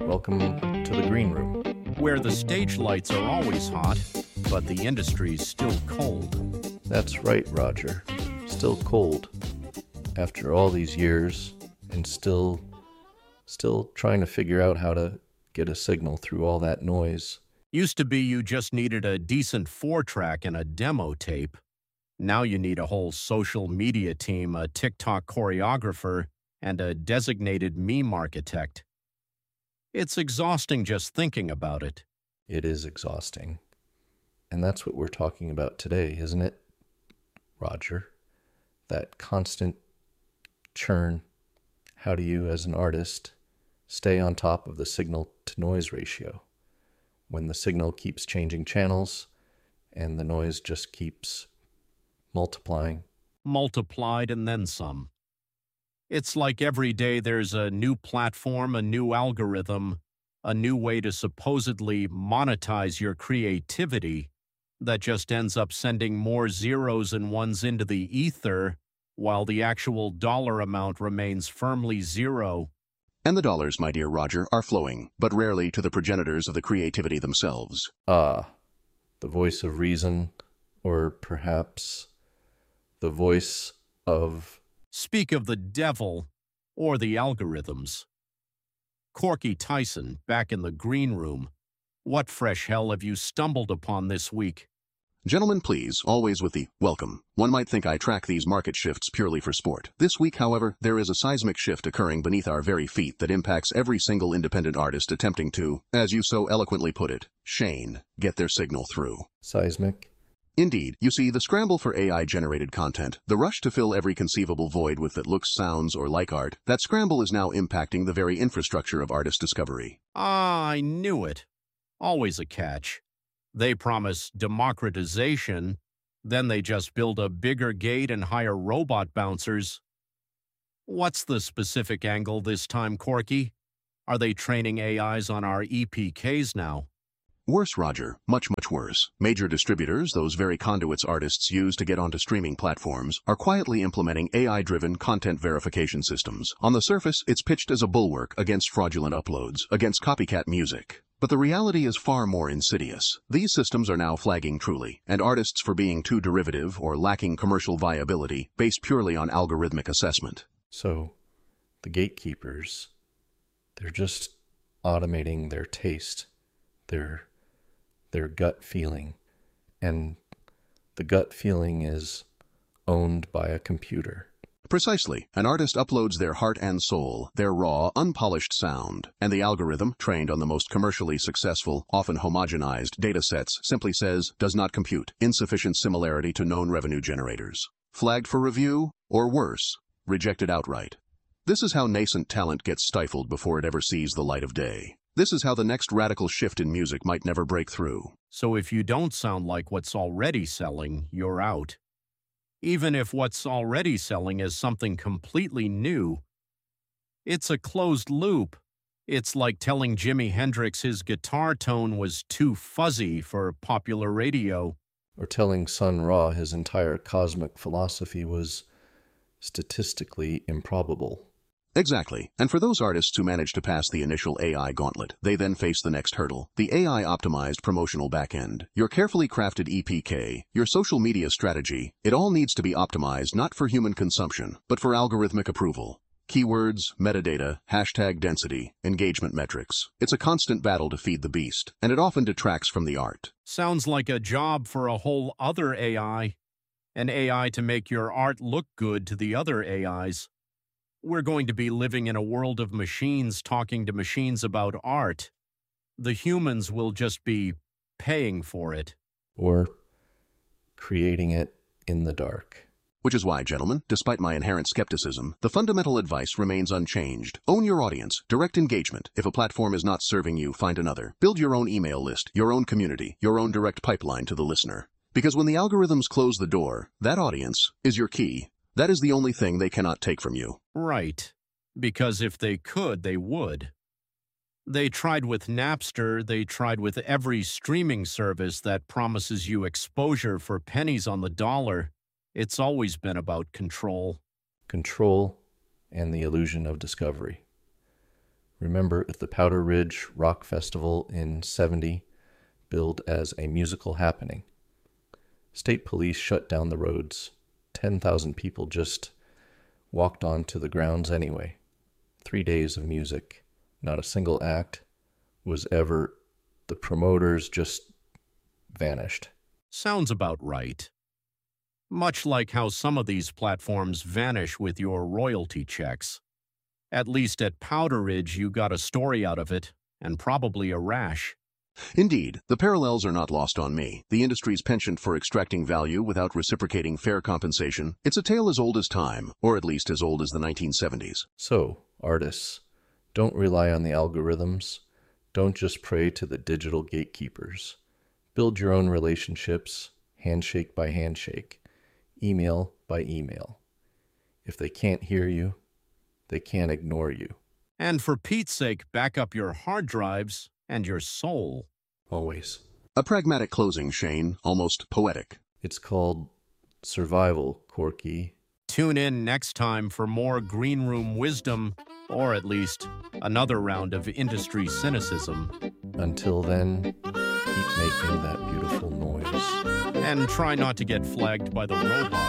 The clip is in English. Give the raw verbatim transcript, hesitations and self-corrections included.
Welcome to the Green Room. Where the stage lights are always hot, but the industry's still cold. That's right, Roger. Still cold. After all these years, and still, still trying to figure out how to get a signal through all that noise. Used to be you just needed a decent four-track and a demo tape. Now you need a whole social media team, a TikTok choreographer, and a designated meme architect. It's exhausting just thinking about it. It is exhausting. And that's what we're talking about today, isn't it, Roger? That constant churn. How do you, as an artist, stay on top of the signal-to-noise ratio when the signal keeps changing channels and the noise just keeps multiplying? Multiplied and then some. It's like every day there's a new platform, a new algorithm, a new way to supposedly monetize your creativity that just ends up sending more zeros and ones into the ether while the actual dollar amount remains firmly zero. And the dollars, my dear Roger, are flowing, but rarely to the progenitors of the creativity themselves. Ah, the voice of reason, or perhaps the voice of... Speak of the devil or the algorithms. Corky Tyson, back in the green room. What fresh hell have you stumbled upon this week? Gentlemen, please, always with the welcome. One might think I track these market shifts purely for sport. This week, however, there is a seismic shift occurring beneath our very feet that impacts every single independent artist attempting to, as you so eloquently put it, Shane, get their signal through. Seismic? Indeed, you see, the scramble for A I-generated content, the rush to fill every conceivable void with that looks, sounds, or like art, that scramble is now impacting the very infrastructure of artist discovery. Ah, I knew it. Always a catch. They promise democratization, then they just build a bigger gate and hire robot bouncers. What's the specific angle this time, Corky? Are they training A Is on our E P Ks now? Worse, Roger. Much, much worse. Major distributors, those very conduits artists use to get onto streaming platforms, are quietly implementing A I-driven content verification systems. On the surface, it's pitched as a bulwark against fraudulent uploads, against copycat music. But the reality is far more insidious. These systems are now flagging truly, and artists for being too derivative or lacking commercial viability based purely on algorithmic assessment. So, the gatekeepers, they're just automating their taste, their their gut feeling, and the gut feeling is owned by a computer. Precisely. An artist uploads their heart and soul, their raw, unpolished sound, and the algorithm, trained on the most commercially successful, often homogenized datasets, simply says, does not compute, insufficient similarity to known revenue generators. Flagged for review, or worse, rejected outright. This is how nascent talent gets stifled before it ever sees the light of day. This is how the next radical shift in music might never break through. So if you don't sound like what's already selling, you're out. Even if what's already selling is something completely new. It's a closed loop. It's like telling Jimi Hendrix his guitar tone was too fuzzy for popular radio. Or telling Sun Ra his entire cosmic philosophy was statistically improbable. Exactly. And for those artists who manage to pass the initial A I gauntlet, they then face the next hurdle, the A I-optimized promotional backend. Your carefully crafted E P K, your social media strategy, it all needs to be optimized not for human consumption, but for algorithmic approval. Keywords, metadata, hashtag density, engagement metrics. It's a constant battle to feed the beast, and it often detracts from the art. Sounds like a job for a whole other A I. An A I to make your art look good to the other A Is. We're going to be living in a world of machines talking to machines about art. The humans will just be paying for it. Or creating it in the dark. Which is why, gentlemen, despite my inherent skepticism, the fundamental advice remains unchanged. Own your audience, direct engagement. If a platform is not serving you, find another. Build your own email list, your own community, your own direct pipeline to the listener. Because when the algorithms close the door, that audience is your key. That is the only thing they cannot take from you. Right. Because if they could, they would. They tried with Napster, they tried with every streaming service that promises you exposure for pennies on the dollar. It's always been about control. Control and the illusion of discovery. Remember at the Powder Ridge Rock Festival in seventy, billed as a musical happening. State police shut down the roads. ten thousand people just walked onto the grounds anyway. Three days of music. Not a single act was ever. The promoters just vanished. Sounds about right. Much like how some of these platforms vanish with your royalty checks. At least at Powder Ridge, you got a story out of it, and probably a rash. Indeed, the parallels are not lost on me. The industry's penchant for extracting value without reciprocating fair compensation. It's a tale as old as time, or at least as old as the nineteen seventies. So, artists, don't rely on the algorithms. Don't just pray to the digital gatekeepers. Build your own relationships, handshake by handshake, email by email. If they can't hear you, they can't ignore you. And for Pete's sake, back up your hard drives and your soul. Always. A pragmatic closing, Shane, almost poetic. It's called survival, Corky. Tune in next time for more green room wisdom, or at least another round of industry cynicism. Until then, keep making that beautiful noise. And try not to get flagged by the robot.